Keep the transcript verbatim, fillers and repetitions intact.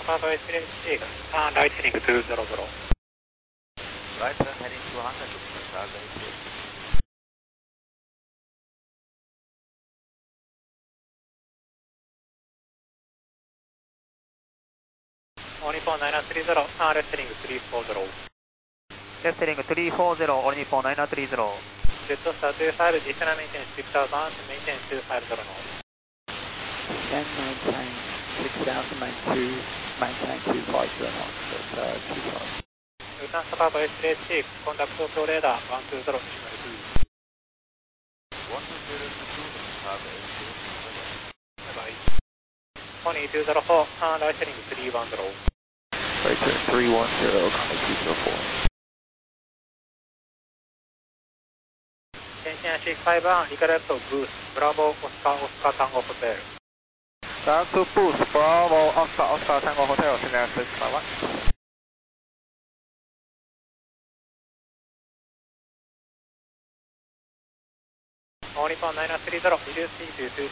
Papa is three six, uh, right heading two zero zero. Right heading two hundred, Papa is three. All Nippon nine three zero, uh, left heading three four zero. Left heading three four zero, All Nippon nine three zero. Jetstar two five, additional maintenance six thousand, maintenance two five zero knots. Then maintain six thousand, maintain maintain two five zero knots, that's uh, two five. Lufthansa Papa is three six, contact Tokyo radar one two zero. one two zero two, Papa is three zero. Bye-bye. Pony two zero four, uh, right heading three one zero. Right there, three one zero, Contact two zero four. Tension six five one, recollect boost, Bravo, Oscar, Oscar, Tango Hotel. Down to boost, Bravo, Oscar, Oscar, Tango Hotel, Sierra six five one. All Nippon nine three zero, reduce speed to two